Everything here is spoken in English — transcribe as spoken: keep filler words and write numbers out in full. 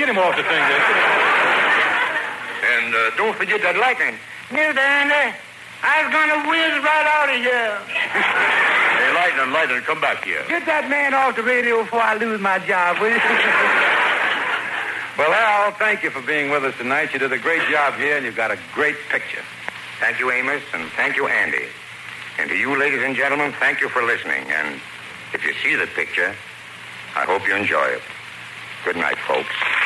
him off the thing there. And uh, don't forget that lightning. Mister Andy, I was going to whiz right out of here. Hey, lightning, lightning, come back here. Get that man off the radio before I lose my job, will you? Well, Al, thank you for being with us tonight. You did a great job here, and you've got a great picture. Thank you, Amos, and thank you, Andy. And to you, ladies and gentlemen, thank you for listening. And if you see the picture, I hope you enjoy it. Good night, folks.